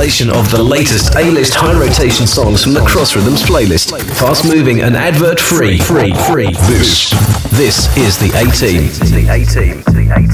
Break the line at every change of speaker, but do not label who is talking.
compilation of the latest A-list high rotation songs from the Cross Rhythms playlist. Fast moving and advert free. This is the A-Team.